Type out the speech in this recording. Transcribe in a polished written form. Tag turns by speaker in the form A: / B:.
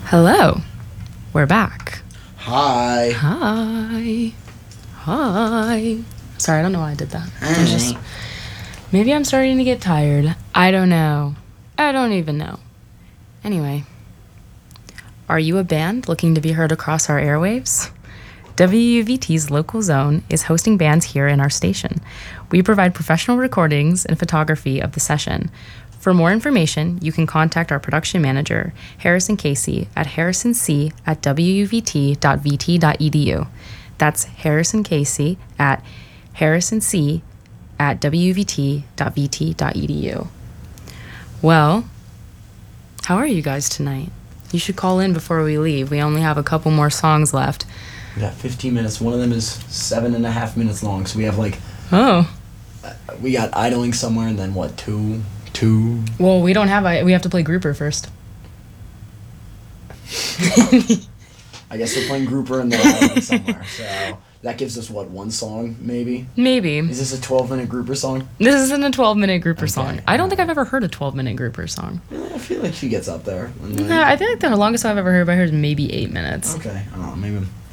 A: Hello. We're back.
B: Hi.
A: Hi. Hi. Sorry, I don't know why I did that.
B: Hi.
A: Maybe I'm starting to get tired. I don't know. I don't even know. Anyway, are you a band looking to be heard across our airwaves? WUVT's local zone is hosting bands here in our station. We provide professional recordings and photography of the session. For more information, you can contact our production manager, Harrison Casey, at harrisonc@wuvt.vt.edu. That's Harrison Casey at harrisonc@wuvt.vt.edu. Well, how are you guys tonight? You should call in before we leave. We only have a couple more songs left.
B: We got 15 minutes. One of them is 7.5 minutes long. So we have we got idling somewhere, and then what, two?
A: Well, we don't have we have to play grouper first.
B: I guess we're playing grouper and then idling somewhere. So that gives us what, one song maybe?
A: Maybe.
B: Is this a 12-minute grouper song?
A: This isn't a 12-minute grouper
B: Okay.
A: song. I don't think I've ever heard a 12-minute grouper song.
B: I feel like she gets up there.
A: Yeah, I think the longest I've ever heard by her is maybe 8 minutes.
B: Okay, I don't know, maybe